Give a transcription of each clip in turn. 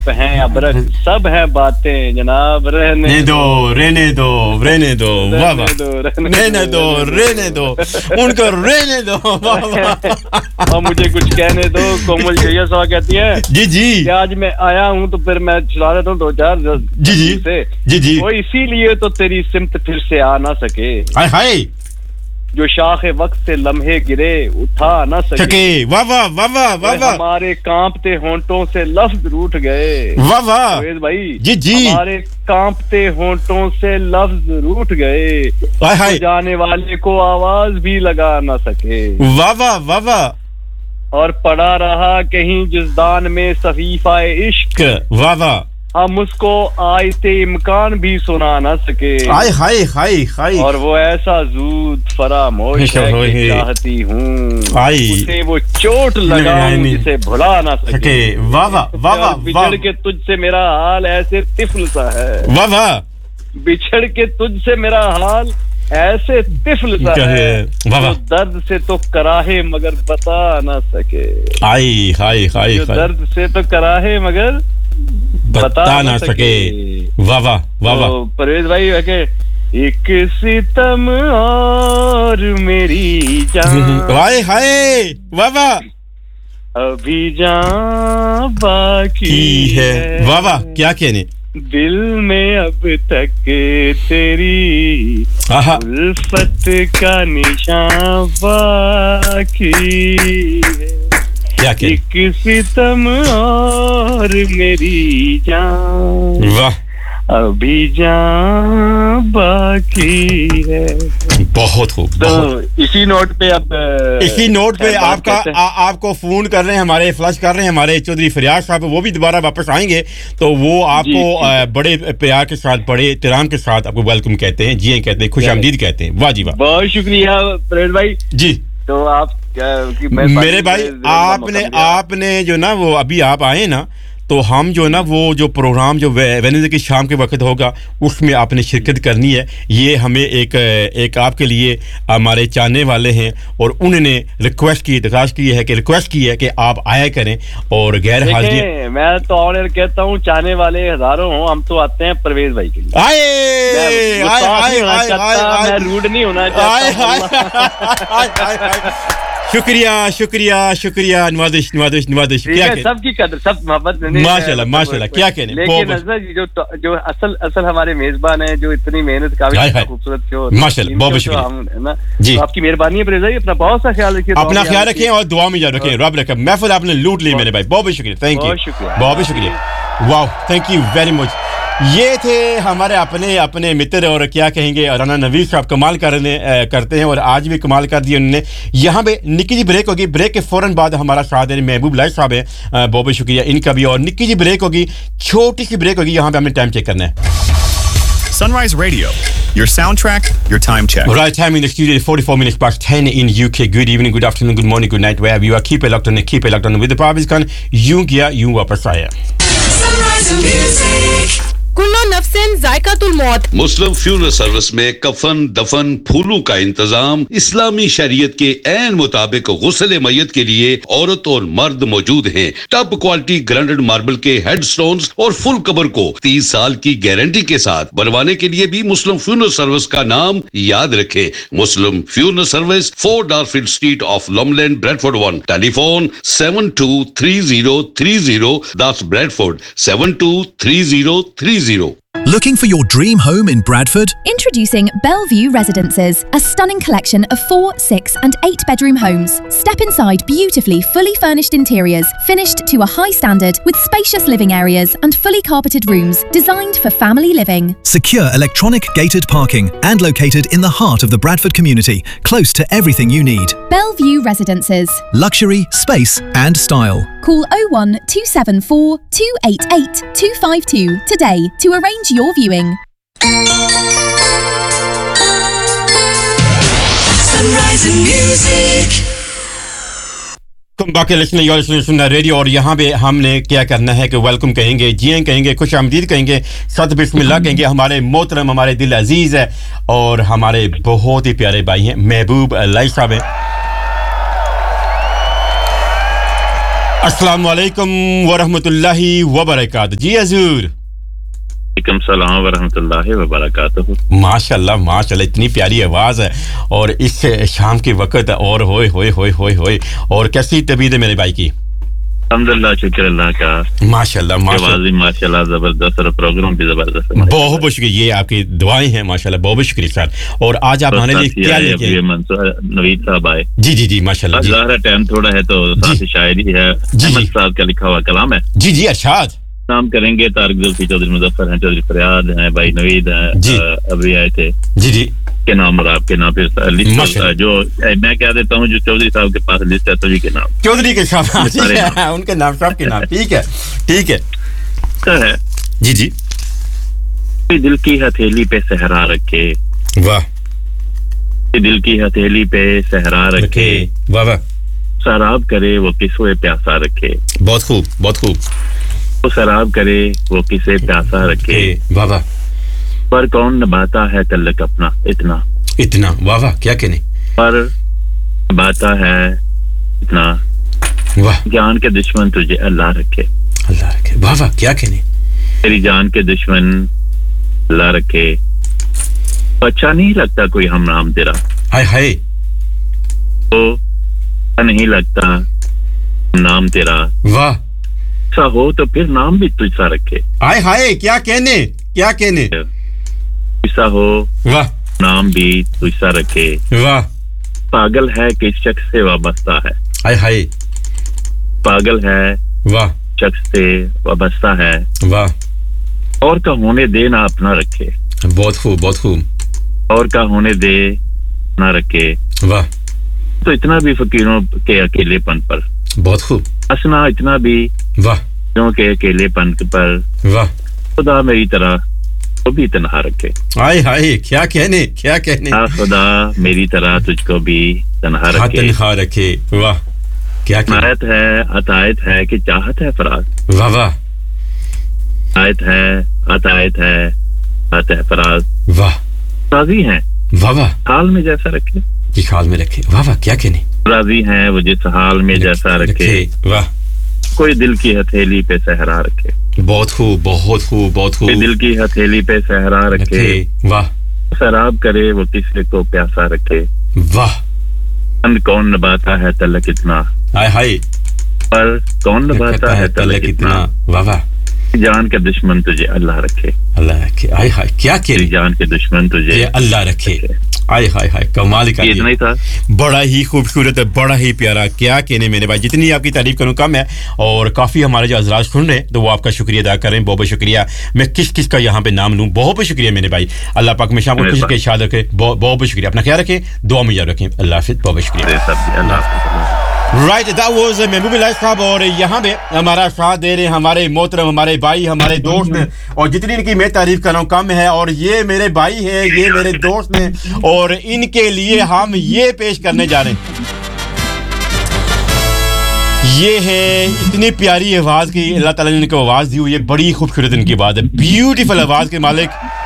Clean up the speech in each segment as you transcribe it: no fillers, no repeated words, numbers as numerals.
ہیں ابرک سب ہیں باتیں جناب رہنے دو واہ رہنے دو ان کو رہنے دو اور مجھے کچھ کہنے دو کومل جیا سوا کہتی ہے جی کہ آج میں آیا ہوں تو پھر میں چلا دیتا ہوں دو چار جی وہ اسی لیے تو تیری سمت پھر سے آ نہ سکے ہائے جو شاخ وقت سے لمحے گرے اٹھا نہ سکے واہ ہمارے کانپتے ہونٹوں سے لفظ روٹ گئے واہ بھائی جی ہمارے کانپتے ہونٹوں سے لفظ روٹ گئے جانے والے کو آواز بھی لگا نہ سکے واہ اور پڑا رہا کہیں جزدان میں صحیفہ عشق واہ ہم اس کو آیت امکان بھی سنا نہ سکے ہائے اور وہ ایسا زود فراموش ہے کہ چاہتی ہوں اسے وہ چوٹ لگاؤں جسے بھلا نہ سکے واہ بچھڑ کے تجھ سے میرا حال ایسے طفل سا ہے واہ بچھڑ کے تجھ سے میرا حال ایسے طفل سا ہے جو درد سے تو کراہے مگر بتا نہ سکے ہائے درد سے تو کراہے مگر بتا نہ سکے واہ پرویز بھائی ہے کہ ایک ستم اور میری جان ہائے واہ ابھی جان باقی ہے واہ کیا کہنے دل میں اب تک تیری الفت کا نشان باقی ہے ایک ستم اور میری جان واہ ابھی جان باقی ہے بہت خوب اسی نوٹ پہ آپ کو فون کر رہے ہیں ہمارے فلش کر رہے ہیں ہمارے چودھری فریاد صاحب وہ بھی دوبارہ واپس آئیں گے تو وہ آپ کو بڑے پیار کے ساتھ بڑے احترام کے ساتھ آپ کو ویلکم کہتے ہیں جی کہتے ہیں خوش آمدید کہتے ہیں واہ جی واہ بہت شکریہ پرویز بھائی جی تو آپ میرے بھائی آپ نے جو نا وہ ابھی آپ آئے نا تو ہم جو نا وہ جو پروگرام جو وینسڈے کی شام کے وقت ہوگا اس میں آپ نے شرکت کرنی ہے یہ ہمیں ایک آپ کے لیے ہمارے چاہنے والے ہیں اور انہوں نے ریکویسٹ کی ہے کہ آپ آیا کریں اور غیر حاضری میں تو آنر کہتا ہوں چاہنے والے ہزاروں ہوں ہم تو آتے ہیں پرویز بھائی کے لیے میں روڈ نہیں ہونا شکریہ نوازش کیا سب کی قدر سب محبت ماشاءاللہ کیا کہنے لیکن جو اصل ہمارے میزبان ہیں جو اتنی محنت کا خوبصورت شو ماشاءاللہ بہت شکریہ جی آپ کی مہربانی ہے پرویز بھائی اپنا بہت سا خیال رکھیے اپنا خیال رکھیں اور دعا میں یاد رکھیں رب رکھے محفل آپ نے لوٹ لی میرے بھائی بہت شکریہ تھینک یو بہت شکریہ واو تھینک یو ویری مچ یہ تھے ہمارے اپنے متر اور کیا کہیں گے رانا نوید صاحب کمال کرتے ہیں اور آج بھی کمال کر دی انہوں نے یہاں پہ نکی جی بریک ہوگی بریک کے فوراً بعد ہمارا ساتھ دیں محبوب لائف صاحب ہیں بہت بہت شکریہ ان کا بھی اور نکی جی بریک ہوگی چھوٹی سی بریک ہوگی یہاں پہ ہمیں ٹائم چیک کرنا ہے Sunrise Radio, your soundtrack, your time check. Right time in the studio, 44 minutes past 10 in UK. Good evening, good afternoon, good morning, good night, wherever you are. Keep it locked on with the Parviz Khan. Yun kiya, yun wapas aaya. Sunrise Music. کلو نفسن ذائقۃ الموت مسلم funeral service میں کفن دفن پھولوں کا انتظام اسلامی شریعت کے عین مطابق غسل میت کے لیے عورت اور مرد موجود ہیں ٹاپ کوالٹی گرانڈڈ ماربل کے ہیڈ سٹونز اور فل قبر کو 30 سال کی گارنٹی کے ساتھ بنوانے کے لیے بھی مسلم فیونرل سروس کا نام یاد رکھیں مسلم funeral service 4 ڈارفیلڈ street of لوملینڈ Bradford 1 telephone 723030 that's Bradford 723030. Looking for your dream home in Bradford? Introducing Bellevue Residences, a stunning collection of 4, 6 and 8 bedroom homes. Step inside beautifully fully furnished interiors, finished to a high standard with spacious living areas and fully carpeted rooms designed for family living. Secure electronic gated parking and located in the heart of the Bradford community, close to everything you need. Bellevue Residences. Luxury, space and style. Call 01274 288 252 today to arrange your viewing. Sunrise Music. باقی listening radio اور یہاں پہ ہم نے کیا کرنا ہے کہ ویلکم کہیں گے جی کہیں گے خوش آمدید کہیں گے ست بسم اللہ کہیں گے ہمارے محترم ہمارے دل عزیز ہے اور ہمارے بہت ہی پیارے بھائی ہیں محبوب لائف صاحب ہیں अस्सलाम वालेकुम व रहमतुल्लाहि व बरकातहू। जी हजूर। वालेकुम सलाम व रहमतुल्लाहि व बरकातहू। माशाल्लाह माशाल्लाह, इतनी प्यारी आवाज है और इस शाम के वक्त और होए होए होए होए होए। और कैसी तबीयत है मेरे भाई की? अल्हम्दुलिल्लाह, शुक्र अल्लाह का। माशाल्लाह माशाल्लाह माशाल्लाह, जबरदस्त और प्रोग्राम भी जबरदस्त है। बहुत बहुत शुक्रिया, ये आपकी दुआएं हैं माशाल्लाह, बहुत बहुत शुक्रिया सर। और आज आप हमारे लिए क्या लेके आए? मंसूर नवीद साहब आए। जी जी जी माशाल्लाह जी। ज़ाहिर टाइम थोड़ा है तो साथ शायरी है, अहमद साहब का लिखा हुआ कलाम है। जी जी अरशाद। नाम करेंगे तारिक जुल्फी, चौधरी मुजफ्फर हैं, चौधरी फरियाद हैं, भाई नवीद हैं, अभी आए थे। जी जी के नाम और आपके नाम फिर लिस्ट जो मैं कह देता हूँ, जो चौधरी साहब के पास लिस्ट है सभी के नाम, चौधरी के साहब उनके नाम साहब के नाम। ठीक है ठीक है जी जी। दिल की हथेली पे सहरा रखे, वाह। दिल की हथेली पे सहरा रखे, वाह वाह। शराब करे वो किसे प्यासा रखे, बहुत खूब बहुत खूब। वो शराब करे वो किसे प्यासा रखे, वाह वाह। पर कौन निभाता है तल्लक अपना इतना इतना, वाह वाह क्या कहने। पर निभाता है इतना, वाह। जान के दुश्मन तुझे अल्लाह रखे, अल्लाह रखे, वाह वाह क्या कहने। तेरी जान के दुश्मन अल्लाह रखे, अच्छा नहीं लगता कोई हम नाम तेरा, हाय हाय। तो नहीं लगता नाम तेरा, वाह। ऐसा हो तो फिर नाम भी तुझसा रखे, हाय हाय क्या कहने क्या कहने। ऐसा हो वाह, नाम भी तुझसा रखे, वाह। पागल है किस शख्स से वाबस्ता है, हाय हाय। पागल है वाह, शख्स से वाबस्ता है, वाह। और का होने दे ना अपना रखे, बहुत खूब बहुत खूब। और का होने दे ना रखे, वाह। तो इतना भी फकीरों के अकेलेपन पर, बहुत खूब। हंसना इतना भी वाह, फकीरों के अकेलेपन पर, वाह। खुदा मेरी तरह तो भी तन्हा रखे, हाय हाय क्या कहने क्या कहने। खुदा मेरी तरह तुझको भी तन्हा रखे, तन्हा रखे, वाह क्या कहने। नायत है अतायत है कि चाहत है फराज, वाह वाह। आयत है अतायत है चाहत है फराज, वाह। राजी हैं वाह वाह। हाल में जैसा रखे, जिस हाल में रखे, वाह वाह क्या कहने। राजी हैं वो जिस हाल में जैसा रखे, वाह। कोई दिल की हथेली पे सहरा रखे, बहुत खूब बहुत खूब बहुत खूब। दिल की हथेली पे सहरा रखे, वाह। शराब करे वो किसी को प्यासा रखे, वाह। कौन नबाता है तलक इतना, हाय हाय। पर कौन नबाता है तलक इतना, वाह वाह। जान के दुश्मन तुझे अल्लाह रखे, अल्लाह रखे, हाय हाय क्या कहने। जान के दुश्मन तुझे अल्लाह रखे, हाय हाय हाय कमाल का। इतना ही था, बड़ा ही खूबसूरत है, बड़ा ही प्यारा, क्या कहने मेरे भाई। जितनी आपकी तारीफ करूं कम है। और काफी हमारे जो हजरात सुन रहे हैं तो वो आपका शुक्रिया अदा करें, बहुत बहुत शुक्रिया। मैं किस किस का यहाँ पे नाम लूं, बहुत बहुत शुक्रिया मेरे भाई। अल्लाह पाक में शाम को खुशी के शाद रखे, बहुत बहुत शुक्रिया। अपना ख्याल रखें, दुआ में याद रखें। अल्लाह हाफिज़, बहुत बहुत शुक्रिया। राइट, दैट वाज महबूब इलाही साहब। और यहाँ पे हमारा साथ दे रहे हैं हमारे मोहतरम, हमारे भाई, हमारे दोस्त हैं। और जितनी इनकी मैं तारीफ कर रहा हूँ कम है। और ये मेरे भाई हैं, ये मेरे दोस्त हैं, और इनके लिए हम ये पेश करने जा रहे हैं। ये है इतनी प्यारी आवाज की अल्लाह ताला ने इनको आवाज दी हुई है, बड़ी खूबसूरत इनकी आवाज है, ब्यूटीफुल आवाज के मालिक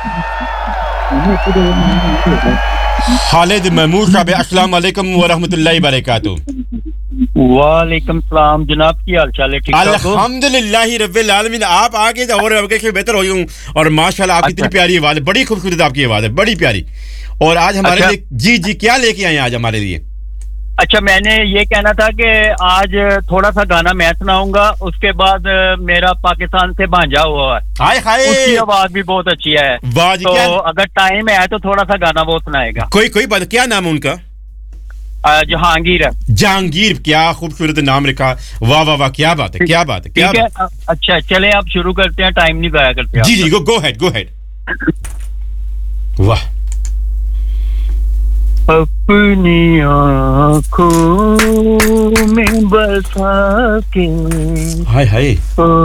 खालिद महमूद साहब। अस्सलाम वालेकुम व रहमतुल्लाहि व बरकातहू। वालेकुम सलाम जनाब, की हाल चाल है? ठीक ठाक हो? अल्हम्दुलिल्लाह रब्बिल आलमीन। आप आगे और आगे से बेहतर हो गए हूं। और माशाल्लाह आपकी इतनी प्यारी आवाज है, बड़ी खूबसूरत आपकी आवाज है, बड़ी प्यारी। और आज हमारे लिए जी जी क्या लेके आए आज हमारे लिए? अच्छा, मैंने ये कहना था कि आज थोड़ा सा गाना मैं सुनाऊंगा, उसके बाद मेरा पाकिस्तान से भांजा हुआ है, हाय हाय, उसकी आवाज भी बहुत अच्छी है। तो अगर टाइम है तो थोड़ा सा गाना वो सुनाएगा। कोई बात। क्या नाम है उनका? जहांगीर है। जहांगीर, क्या खूबसूरत नाम रखा। वाह वाह वाह, क्या बात है, क्या बात है, क्या बात है। अच्छा चले आप शुरू करते हैं, टाइम नहीं जाया करते। जी जी, गो हेड। वाह। अपनी आँखों में बसा के हाय हाय